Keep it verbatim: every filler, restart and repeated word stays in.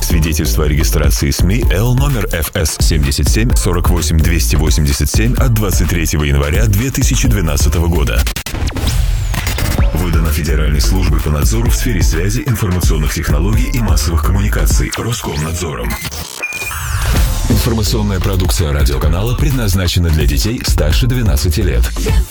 Свидетельство о регистрации СМИ Л номер эф эс семьдесят семь сорок восемь двести восемьдесят семь от двадцать третьего января две тысячи двенадцатого года. Выдано Федеральной службой по надзору в сфере связи, информационных технологий и массовых коммуникаций Роскомнадзором. Информационная продукция радиоканала предназначена для детей старше двенадцати лет.